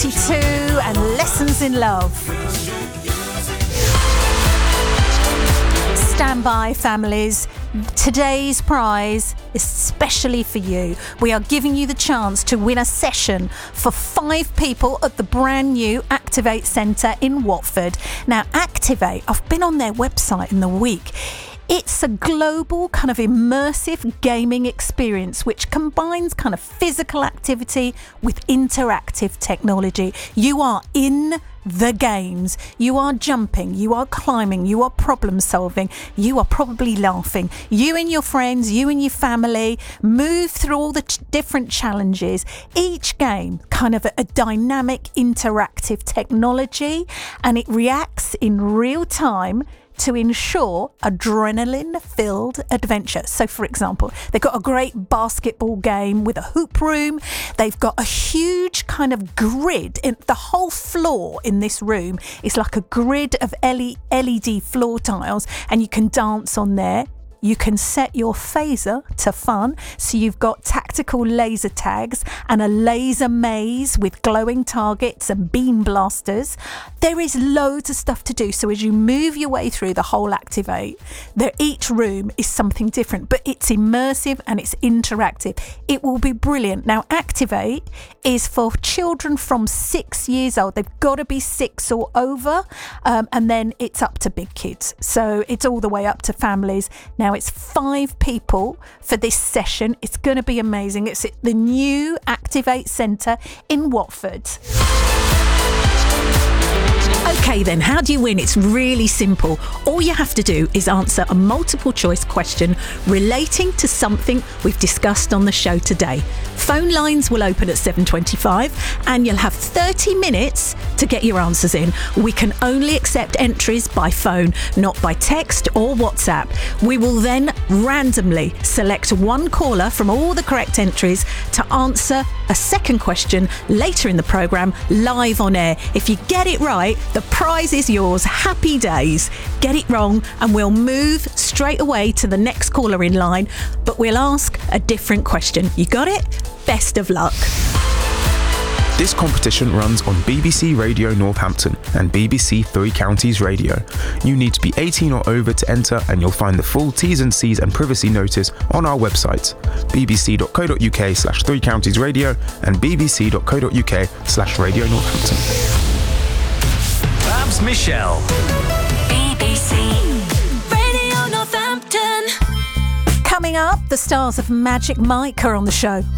22 and Lessons in Love. Stand by, families. Today's prize is specially for you. We are giving you the chance to win a session for 5 people at the brand new Activate Centre in Watford. Now, Activate, I've been on their website in the week. It's a global kind of immersive gaming experience which combines kind of physical activity with interactive technology. You are in the games. You are jumping, you are climbing, you are problem solving, you are probably laughing. You and your friends, you and your family move through all the different challenges. Each game kind of a dynamic interactive technology, and it reacts in real time to ensure adrenaline-filled adventure. So, for example, they've got a great basketball game with a hoop room. They've got a huge kind of grid. The whole floor in this room is like a grid of LED floor tiles, and you can dance on there. You can set your phaser to fun. So you've got tactical laser tags and a laser maze with glowing targets and beam blasters. There is loads of stuff to do. So as you move your way through the whole Activate, each room is something different, but it's immersive and it's interactive. It will be brilliant. Now, Activate is for children from 6 years old. They've got to be 6 or over, and then it's up to big kids. So it's all the way up to families. Now, it's 5 people for this session. It's going to be amazing. It's at the new Activate Centre in Watford. Okay then, how do you win? It's really simple. All you have to do is answer a multiple choice question relating to something we've discussed on the show today. Phone lines will open at 7:25 and you'll have 30 minutes to get your answers in. We can only accept entries by phone, not by text or WhatsApp. We will then randomly select one caller from all the correct entries to answer a second question later in the programme, live on air. If you get it right, the prize is yours. Happy days. Get it wrong and we'll move straight away to the next caller in line, but we'll ask a different question. You got it? Best of luck. This competition runs on BBC Radio Northampton and BBC Three Counties Radio. You need to be 18 or over to enter, and you'll find the full T's and C's and privacy notice on our websites, bbc.co.uk/Three Counties Radio and bbc.co.uk/Radio Northampton. Babs Michelle. BBC Radio Northampton. Coming up, the stars of Magic Mike are on the show.